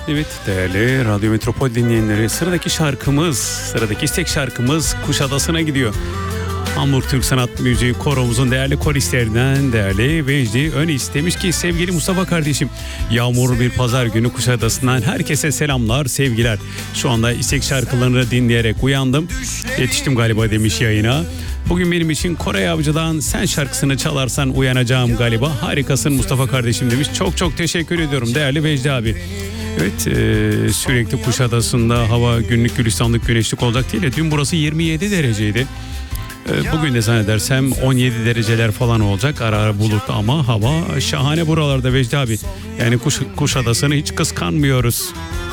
Evet değerli Radyo Metropol dinleyenleri, sıradaki istek şarkımız Kuşadası'na gidiyor. Hamburg Türk Sanat Müziği Koromuzun değerli koristlerinden değerli Vecdi Önis demiş ki sevgili Mustafa kardeşim, yağmurlu bir pazar günü Kuşadası'ndan herkese selamlar, sevgiler. Şu anda istek şarkılarını dinleyerek uyandım. Yetiştim galiba demiş yayına. Bugün benim için Koray Avcı'dan Sen şarkısını çalarsan uyanacağım galiba. Harikasın Mustafa kardeşim demiş. Çok çok teşekkür ediyorum değerli Vecdi abi. Evet, sürekli Kuşadası'nda hava günlük gülistanlık güneşlik olacak değil de dün burası 27 dereceydi. Bugün de zannedersem 17 dereceler falan olacak, ara ara bulut ama hava şahane buralarda Vecdi abi. Yani Kuşadası'nı hiç kıskanmıyoruz.